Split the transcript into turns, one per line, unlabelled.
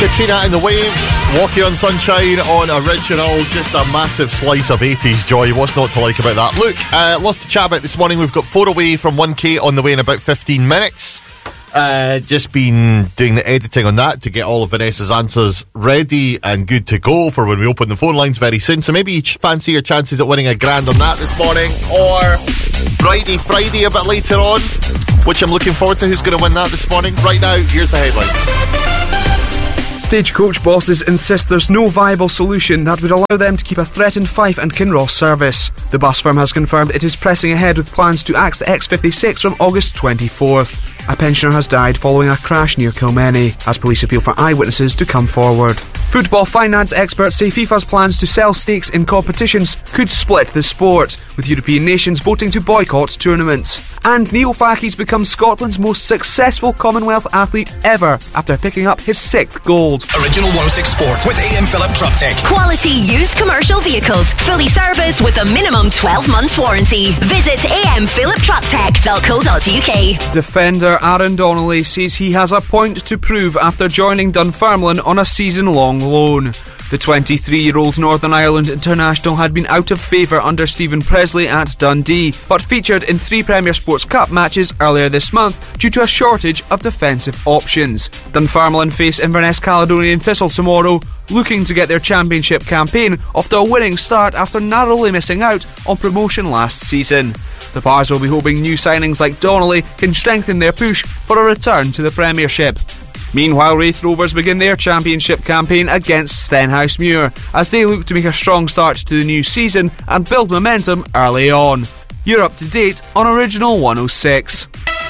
Katrina and the Waves, Walkie on Sunshine on Original. Just a massive slice of 80s joy. What's not to like about that? Look, lots to chat about this morning. We've got 4 away from 1K on the way in about 15 minutes. Just been doing the editing on that to get all of Vanessa's answers ready and good to go for when we open the phone lines very soon. So maybe you fancy your chances at winning £1,000 on that this morning, or Friday a bit later on, which I'm looking forward to. Who's going to win that this morning? Right now, here's the headlines.
Stagecoach bosses insist there's no viable solution that would allow them to keep a threatened Fife and Kinross service. The bus firm has confirmed it is pressing ahead with plans to axe the X56 from August 24th. A pensioner has died following a crash near Kilmeny, as police appeal for eyewitnesses to come forward. Football finance experts say FIFA's plans to sell stakes in competitions could split the sport, with European nations voting to boycott tournaments. And Neil Faki's become Scotland's most successful Commonwealth athlete ever after picking up his 6th gold.
Original 106 Sport with AM Phillip Truck Tech.
Quality used commercial vehicles, fully serviced with a minimum 12 months warranty. Visit amphilliptrucktech.co.uk.
Defender Aaron Donnelly says he has a point to prove after joining Dunfermline on a season-long loan. The 23-year-old Northern Ireland international had been out of favour under Stephen Presley at Dundee, but featured in 3 Premier Sports Cup matches earlier this month due to a shortage of defensive options. Dunfermline face Inverness Caledonian Thistle tomorrow, looking to get their championship campaign off to a winning start after narrowly missing out on promotion last season. The Pars will be hoping new signings like Donnelly can strengthen their push for a return to the Premiership. Meanwhile, Raith Rovers begin their championship campaign against Stenhousemuir as they look to make a strong start to the new season and build momentum early on. You're up to date on Original 106.